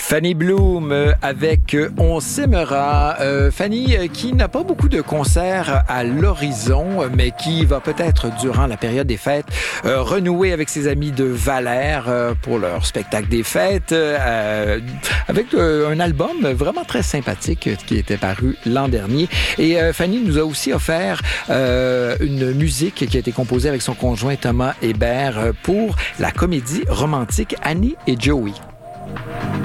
Fanny Bloom avec On s'aimera. Fanny qui n'a pas beaucoup de concerts à l'horizon, mais qui va peut-être, durant la période des fêtes, renouer avec ses amis de Valère pour leur spectacle des fêtes, avec un album vraiment très sympathique qui était paru l'an dernier. Et Fanny nous a aussi offert une musique qui a été composée avec son conjoint Thomas Hébert pour la comédie romantique Annie et Joey.